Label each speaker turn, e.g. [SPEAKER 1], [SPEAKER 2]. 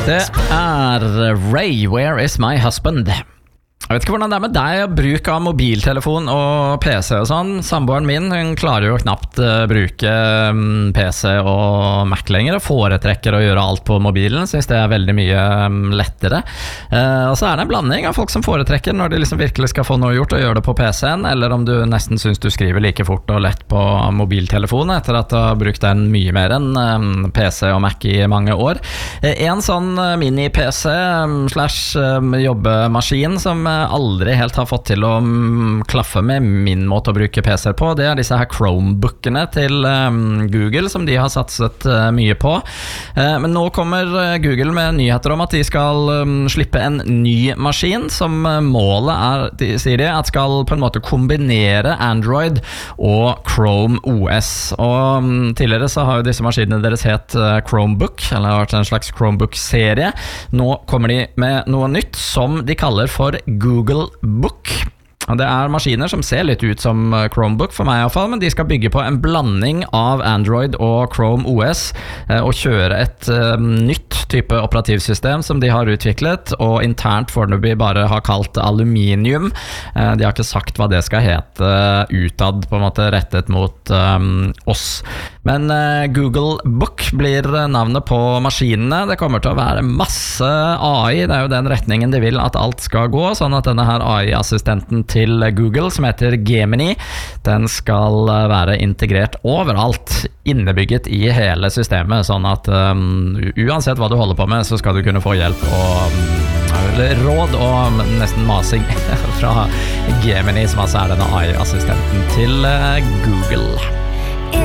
[SPEAKER 1] Det Ray, Where is my husband? Jeg vet ikke hvordan det med deg, bruk av mobiltelefon og PC og sånn. Samboeren min, hun klarer jo knapt bruke PC og Mac lenger, og foretrekker å gjøre alt på mobilen, synes det veldig mye lettere. Og så det en blanding av folk som foretrekker når de liksom virkelig skal få noe gjort og gjøre det på PC-en, eller om du nesten synes du skriver like fort og lett på mobiltelefonen etter at du har brukt den mye mer enn PC og Mac i mange år. En sånn mini-PC slash jobbemaskin som aldri helt har fått til å klaffe med min måte å bruke PC på, det disse her Chromebookene til Google som de har satset mye på. Men nå kommer Google med nyheter om at de skal slippe en ny maskin som målet sier de, at skal på en måte kombinere Android og Chrome OS. Og tidligere så har jo disse maskinene deres het Chromebook, eller har vært en slags Chromebook-serie. Nå kommer de med noe nytt som de kaller for Google Book. Det maskiner som ser litt ut som Chromebook for meg i hvert fall, men de skal bygge på en blanding av Android og Chrome OS og kjøre et nytt type operativsystem som de har utviklet, og internt foreløpig bare har kalt aluminium. De har ikke sagt hva det skal hete utad, på en måte rettet mot oss. Men Google Book blir navnet på maskinene. Det kommer til å være masse AI, det jo den retningen de vil at alt skal gå, sånn at denne her AI-assistenten til Google, som heter Gemini, den skal være integrert overalt, innebygget i hele systemet, sånn at uansett hva du holder på med, så skal du kunne få hjelp og råd og nesten masing fra Gemini, som altså denne AI-assistenten til Google.